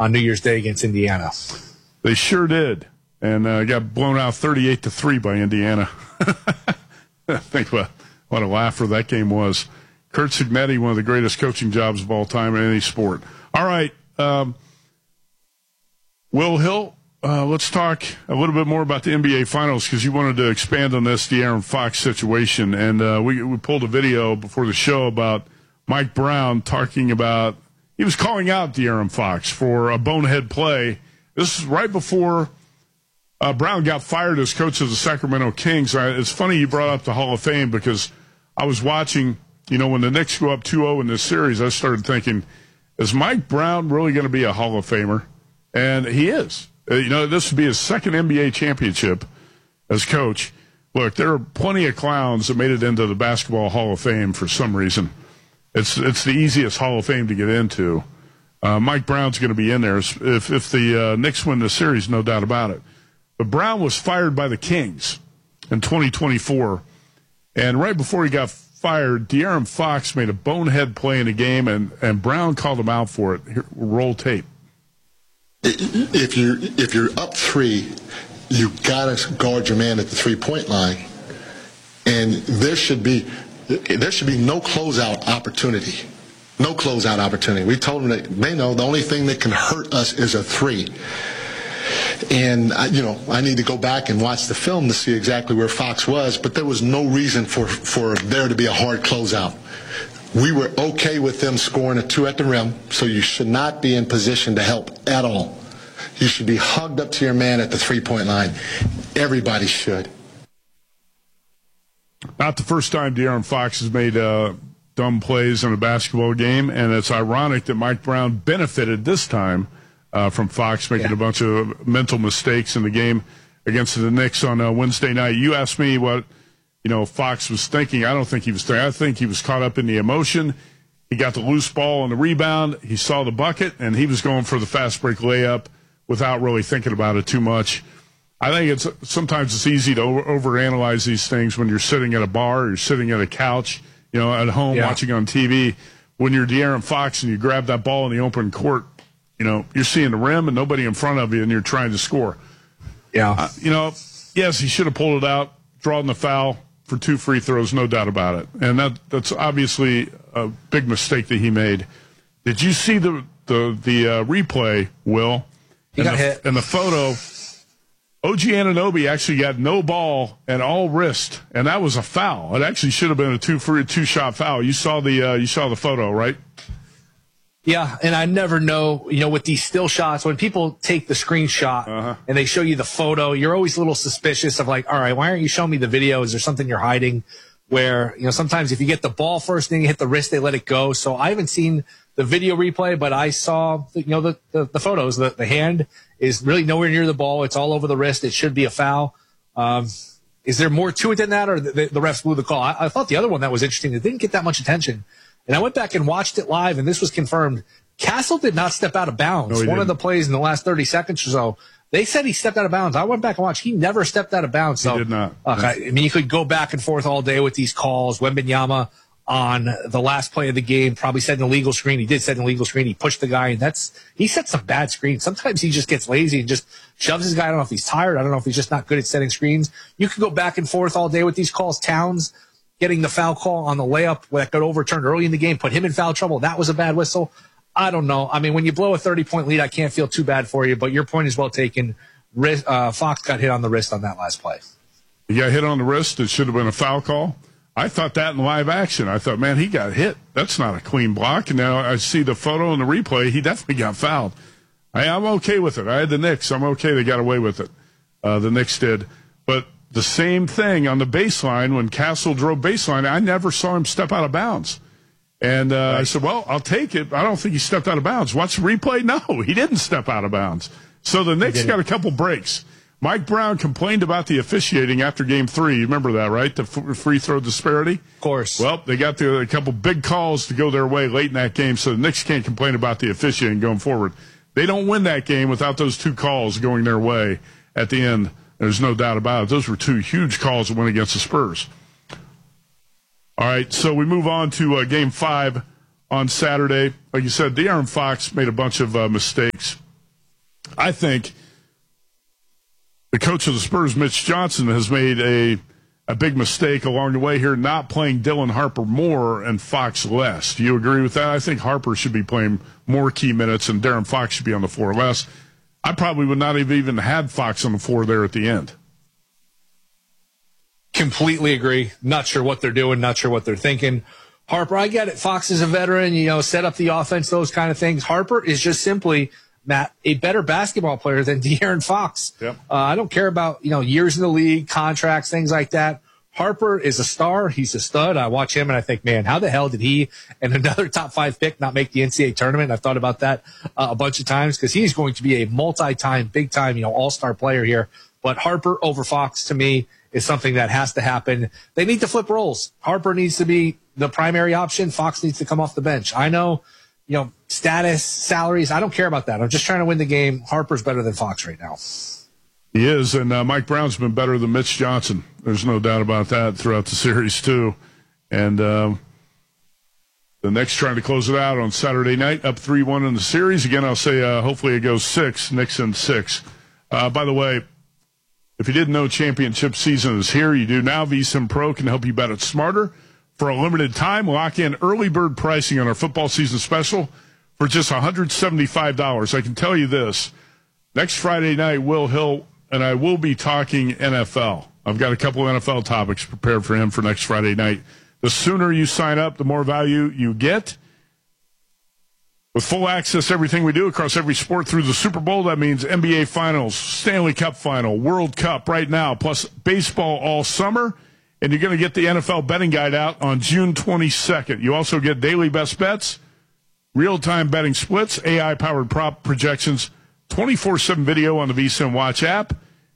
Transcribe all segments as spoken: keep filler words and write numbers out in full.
on New Year's Day against Indiana. They sure did, and uh, got blown out thirty-eight to three by Indiana. Think about what a laugher that game was. Curt Cignetti, one of the greatest coaching jobs of all time in any sport. All right, um, Will Hill, uh, let's talk a little bit more about the N B A Finals because you wanted to expand on this De'Aaron Fox situation. And uh, we, we pulled a video before the show about Mike Brown talking about, he was calling out De'Aaron Fox for a bonehead play. This is right before uh, Brown got fired as coach of the Sacramento Kings. I, it's funny you brought up the Hall of Fame because I was watching, you know, when the Knicks go up two oh in this series, I started thinking, is Mike Brown really going to be a Hall of Famer? And he is. Uh, you know, this would be his second N B A championship as coach. Look, there are plenty of clowns that made it into the Basketball Hall of Fame for some reason. It's it's the easiest Hall of Fame to get into. Uh, Mike Brown's going to be in there if if the uh, Knicks win the series, no doubt about it. But Brown was fired by the Kings in twenty twenty-four, and right before he got fired, De'Aaron Fox made a bonehead play in the game, and, and Brown called him out for it. Here, roll tape. If you're, if you're up three, you got to guard your man at the three-point line. And there should be there should be no closeout opportunity. No closeout opportunity. We told them that they know the only thing that can hurt us is a three. And, I, you know, I need to go back and watch the film to see exactly where Fox was, but there was no reason for, for there to be a hard closeout. We were okay with them scoring a two at the rim, so you should not be in position to help at all. You should be hugged up to your man at the three-point line. Everybody should. Not the first time De'Aaron Fox has made uh, dumb plays in a basketball game, and it's ironic that Mike Brown benefited this time Uh, from Fox making yeah. a bunch of mental mistakes in the game against the Knicks on uh, Wednesday night. You asked me what, you know, Fox was thinking. I don't think he was thinking. I think he was caught up in the emotion. He got the loose ball on the rebound. He saw the bucket, and he was going for the fast break layup without really thinking about it too much. I think it's sometimes it's easy to over, overanalyze these things when you're sitting at a bar or you're sitting at a couch, you know, at home yeah. watching on T V. When you're De'Aaron Fox and you grab that ball in the open court, you know, you're seeing the rim and nobody in front of you, and you're trying to score. Yeah. Uh, you know, yes, he should have pulled it out, drawn the foul for two free throws, no doubt about it. And that that's obviously a big mistake that he made. Did you see the the the uh, replay, Will? He got the, hit. And the photo, O G Anunoby actually got no ball and all wrist, and that was a foul. It actually should have been a two free two shot foul. You saw the uh, you saw the photo, right? Yeah, and I never know, you know, with these still shots, when people take the screenshot uh-huh. and they show you the photo, you're always a little suspicious of like, all right, why aren't you showing me the video? Is there something you're hiding? Where, you know, sometimes if you get the ball first, then you hit the wrist, they let it go. So I haven't seen the video replay, but I saw, you know, the, the, the photos. The, the hand is really nowhere near the ball. It's all over the wrist. It should be a foul. Um, is there more to it than that, or the, the refs blew the call? I, I thought the other one that was interesting, it didn't get that much attention. And I went back and watched it live, and this was confirmed. Castle did not step out of bounds. No, One didn't. of the plays in the last thirty seconds or so, they said he stepped out of bounds. I went back and watched. He never stepped out of bounds. So, he did not. Look, I, I mean, you could go back and forth all day with these calls. Wembanyama on the last play of the game probably set an illegal screen. He did set an illegal screen. He pushed the guy, and that's he set some bad screens. Sometimes he just gets lazy and just shoves his guy. I don't know if he's tired. I don't know if he's just not good at setting screens. You could go back and forth all day with these calls. Towns getting the foul call on the layup that got overturned early in the game, put him in foul trouble. That was a bad whistle. I don't know. I mean, when you blow a thirty-point lead, I can't feel too bad for you, but your point is well taken. Wrist, uh, Fox got hit on the wrist on that last play. He got hit on the wrist. It should have been a foul call. I thought that in live action. I thought, man, he got hit. That's not a clean block. And now I see the photo and the replay. He definitely got fouled. I, I'm okay with it. I had the Knicks. I'm okay they got away with it. Uh, the Knicks did. But the same thing on the baseline, when Castle drove baseline, I never saw him step out of bounds. And uh, right. I said, well, I'll take it. I don't think he stepped out of bounds. Watch the replay. No, he didn't step out of bounds. So the Knicks got a couple breaks. Mike Brown complained about the officiating after game three. You remember that, right? The f- free throw disparity? Of course. Well, they got the, a couple big calls to go their way late in that game, so the Knicks can't complain about the officiating going forward. They don't win that game without those two calls going their way at the end. There's no doubt about it. Those were two huge calls that went against the Spurs. All right, so we move on to uh, game five on Saturday. Like you said, De'Aaron Fox made a bunch of uh, mistakes I think the coach of the Spurs, Mitch Johnson, has made a a big mistake along the way here, not playing Dylan Harper more and Fox less. Do you agree with that? I think Harper should be playing more key minutes and Darren Fox should be on the floor less. I probably would not have even had Fox on the floor there at the end. Completely agree. Not sure what they're doing, not sure what they're thinking. Harper, I get it. Fox is a veteran, you know, set up the offense, those kind of things. Harper is just simply, Matt, a better basketball player than De'Aaron Fox. Yep. Uh, I don't care about, you know, years in the league, contracts, things like that. Harper is a star. He's a stud. I watch him and I think, man, how the hell did he and another top five pick not make the N C double A tournament? I've thought about that uh, a bunch of times because he's going to be a multi-time, big-time, you know, all-star player here. But Harper over Fox, to me, is something that has to happen. They need to flip roles. Harper needs to be the primary option. Fox needs to come off the bench. I know, you know, status, salaries. I don't care about that. I'm just trying to win the game. Harper's better than Fox right now. He is, and uh, Mike Brown's been better than Mitch Johnson. There's no doubt about that throughout the series, too. And uh, the Knicks trying to close it out on Saturday night, up three one in the series. Again, I'll say uh, hopefully it goes six, Knicks in six. Uh, by the way, if you didn't know championship season is here, you do now. V S I N Pro can help you bet it smarter. For a limited time, lock in early bird pricing on our football season special for just one hundred seventy-five dollars. I can tell you this. Next Friday night, Will Hill and I will be talking N F L. I've got a couple of N F L topics prepared for him for next Friday night. The sooner you sign up, the more value you get. With full access to everything we do across every sport through the Super Bowl, that means N B A Finals, Stanley Cup Final, World Cup right now, plus baseball all summer. And you're going to get the N F L betting guide out on June twenty-second. You also get daily best bets, real-time betting splits, A I-powered prop projections, twenty-four seven video on the V S I N Watch app,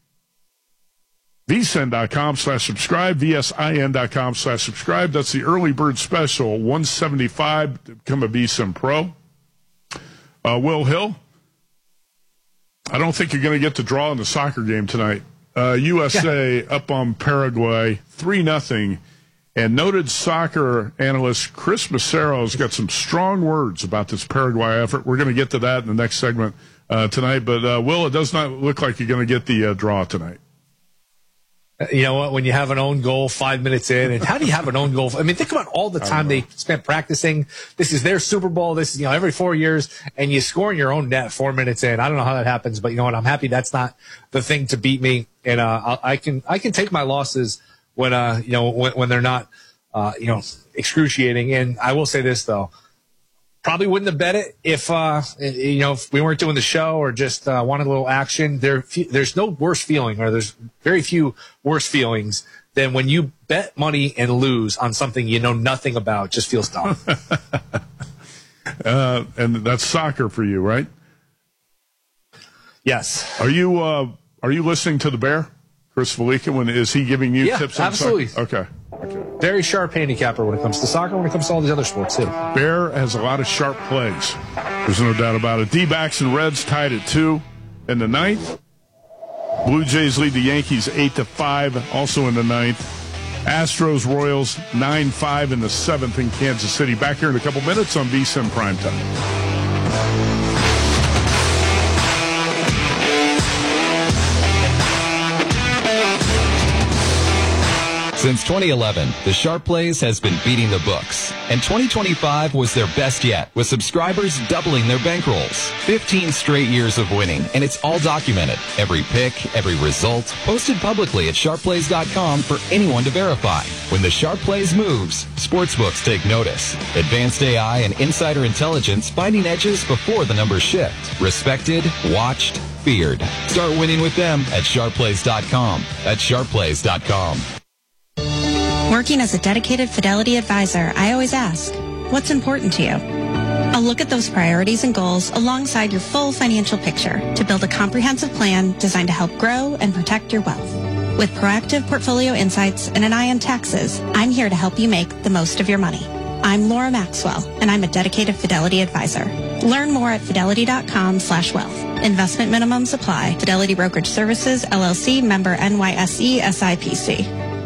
V S I N dot com slash subscribe, V S I N dot com slash subscribe. That's the early bird special, one hundred seventy-five dollars to become a V S I N Pro. Uh, Will Hill, I don't think you're going to get to draw in the soccer game tonight. Uh, U S A yeah. up on Paraguay, three nothing. And noted soccer analyst Chris Massaro has got some strong words about this Paraguay effort. We're going to get to that in the next segment uh, tonight. But, uh, Will, it does not look like you're going to get the uh, draw tonight. You know what? When you have an own goal five minutes in, and how do you have an own goal? I mean, think about all the time they spent practicing. This is their Super Bowl. This is, you know, every four years, and you score in your own net four minutes in. I don't know how that happens, but you know what? I'm happy that's not the thing to beat me. And, uh, I can, I can take my losses when, uh, you know, when, when they're not, uh, you know, excruciating. And I will say this though. Probably wouldn't have bet it if, uh, you know, if we weren't doing the show or just uh, wanted a little action. There, there's no worse feeling, or there's very few worse feelings than when you bet money and lose on something you know nothing about. It just feels dumb. uh, and that's soccer for you, right? Yes. Are you uh, are you listening to the Bear, Chris Valika? When is he giving you yeah, tips on absolutely. soccer? Okay. Okay. Very sharp handicapper when it comes to soccer, when it comes to all these other sports, too. Bear has a lot of sharp plays. There's no doubt about it. D-backs and Reds tied at two in the ninth. Blue Jays lead the Yankees eight to five, also in the ninth. Astros, Royals, nine five in the seventh in Kansas City. Back here in a couple minutes on V S I N Primetime. Since twenty eleven, the Sharp Plays has been beating the books, and twenty twenty-five was their best yet, with subscribers doubling their bankrolls. fifteen straight years of winning, and it's all documented. Every pick, every result, posted publicly at sharp plays dot com for anyone to verify. When the Sharp Plays moves, sportsbooks take notice. Advanced A I and insider intelligence finding edges before the numbers shift. Respected, watched, feared. Start winning with them at sharp plays dot com. That's sharp plays dot com. Working as a dedicated Fidelity advisor, I always ask, what's important to you? I'll look at those priorities and goals alongside your full financial picture to build a comprehensive plan designed to help grow and protect your wealth. With proactive portfolio insights and an eye on taxes, I'm here to help you make the most of your money. I'm Laura Maxwell, and I'm a dedicated Fidelity advisor. Learn more at fidelity dot com slash wealth. Investment minimums apply. Fidelity Brokerage Services, L L C, member N Y S E, S I P C.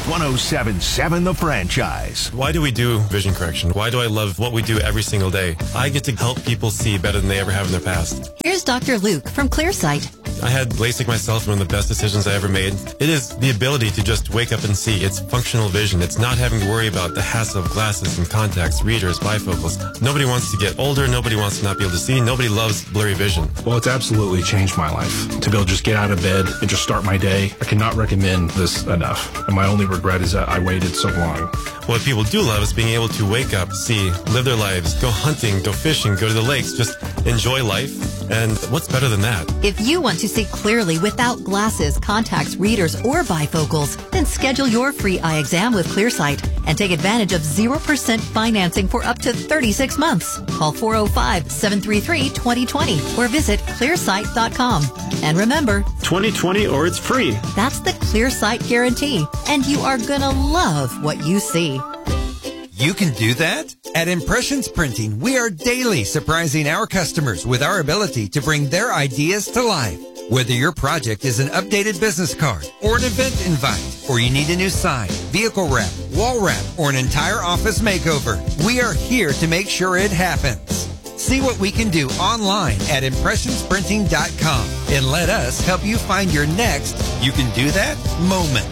one oh seven point seven The Franchise. Why do we do vision correction? Why do I love what we do every single day? I get to help people see better than they ever have in their past. Here's Doctor Luke from Clearsight. I had LASIK myself, one of the best decisions I ever made. It is the ability to just wake up and see. It's functional vision. It's not having to worry about the hassle of glasses and contacts, readers, bifocals. Nobody wants to get older. Nobody wants to not be able to see. Nobody loves blurry vision. Well, it's absolutely changed my life. To be able to just get out of bed and just start my day, I cannot recommend this enough. And my only regret is that I waited so long. What people do love is being able to wake up, see, live their lives, go hunting, go fishing, go to the lakes, just enjoy life. And what's better than that? If you want to see clearly without glasses, contacts, readers, or bifocals, then schedule your free eye exam with Clearsight and take advantage of zero percent financing for up to thirty-six months. Call four oh five, seven three three, two oh two oh or visit clearsight dot com. And remember, twenty twenty or it's free. That's the Clearsight guarantee, and you are gonna love what you see. You can do that? At Impressions Printing, we are daily surprising our customers with our ability to bring their ideas to life. Whether your project is an updated business card or an event invite, or you need a new sign, vehicle wrap, wall wrap, or an entire office makeover, we are here to make sure it happens. See what we can do online at impressions printing dot com and let us help you find your next you can do that moment.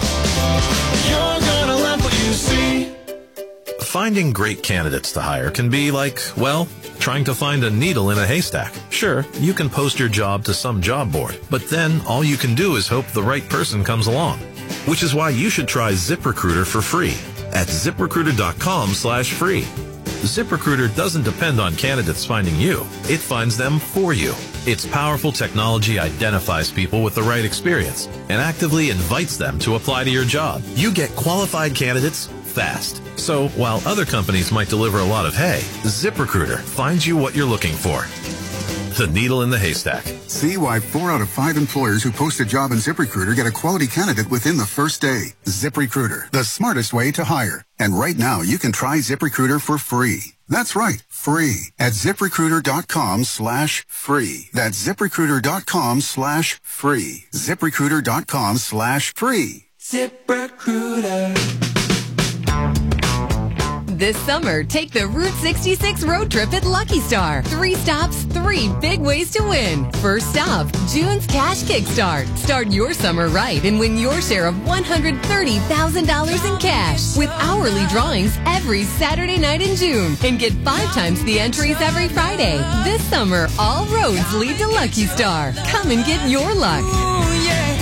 You're gonna love what you see. Finding great candidates to hire can be like, well, trying to find a needle in a haystack. Sure, you can post your job to some job board, but then all you can do is hope the right person comes along. Which is why you should try ZipRecruiter for free at zip recruiter dot com slash free. ZipRecruiter doesn't depend on candidates finding you. It finds them for you. Its powerful technology identifies people with the right experience and actively invites them to apply to your job. You get qualified candidates fast. So while other companies might deliver a lot of hay, ZipRecruiter finds you what you're looking for. The needle in the haystack. See why four out of five employers who post a job in ZipRecruiter get a quality candidate within the first day. ZipRecruiter, the smartest way to hire. And right now, you can try ZipRecruiter for free. That's right, free at zip recruiter dot com slash free. That's zip recruiter dot com slash free. zip recruiter dot com slash free. ZipRecruiter. This summer, take the Route sixty-six road trip at Lucky Star. Three stops, three big ways to win. First stop, June's Cash Kickstart. Start your summer right and win your share of one hundred thirty thousand dollars in cash with hourly drawings every Saturday night in June. And get five times the entries every Friday. This summer, all roads lead to Lucky Star. Come and get your luck.